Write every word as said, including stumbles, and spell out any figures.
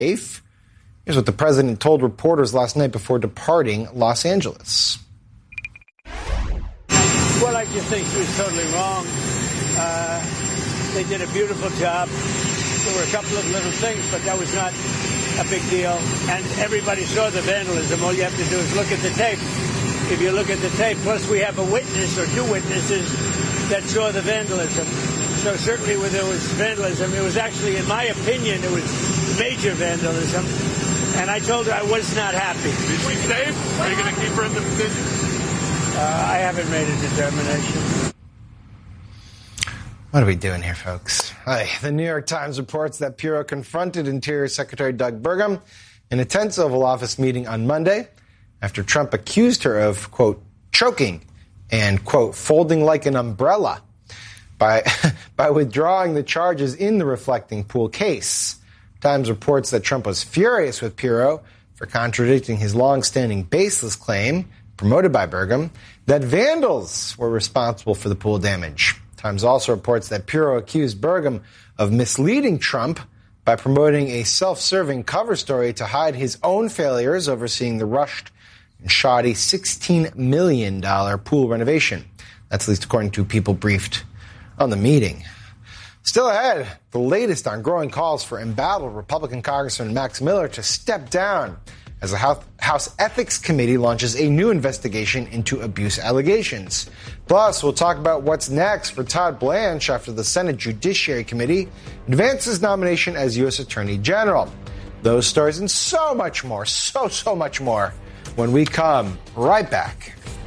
eighth. Here's what the president told reporters last night before departing Los Angeles. Well, I just think she was totally wrong. Uh, they did a beautiful job. There were a couple of little things, but that was not a big deal. And everybody saw the vandalism. All you have to do is look at the tape. If you look at the tape, plus we have a witness or two witnesses that saw the vandalism. So certainly when there was vandalism, it was actually, in my opinion, it was major vandalism. And I told her I was not happy. Is she safe? Are you going to keep her in the position? Uh, I haven't made a determination. What are we doing here, folks? Hi. The New York Times reports that Pirro confronted Interior Secretary Doug Burgum in a tense Oval Office meeting on Monday after Trump accused her of, quote, choking and, quote, folding like an umbrella by, by withdrawing the charges in the Reflecting Pool case. Times reports that Trump was furious with Pirro for contradicting his long-standing baseless claim, promoted by Burgum, that vandals were responsible for the pool damage. Times also reports that Pirro accused Burgum of misleading Trump by promoting a self-serving cover story to hide his own failures overseeing the rushed and shoddy sixteen million dollars pool renovation. That's at least according to people briefed on the meeting. Still ahead, the latest on growing calls for embattled Republican Congressman Max Miller to step down as the House Ethics Committee launches a new investigation into abuse allegations. Plus, we'll talk about what's next for Todd Blanche after the Senate Judiciary Committee advances nomination as U S Attorney General. Those stories and so much more, so, so much more when we come right back.